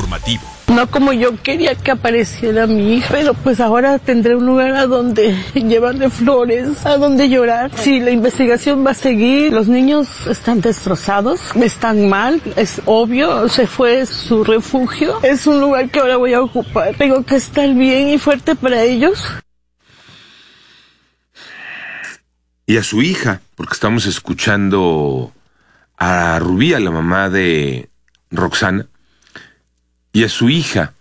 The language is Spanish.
informativo. No como yo quería que apareciera mi hija, pero pues ahora tendré un lugar a donde llevarle flores, a donde llorar. Sí, la investigación va a seguir. Los niños están destrozados, están mal, es obvio, se fue su refugio. Es un lugar que ahora voy a ocupar. Tengo que estar bien y fuerte para ellos. Y a su hija, porque estamos escuchando a Rubí, a la mamá de Roxana, y a su hija,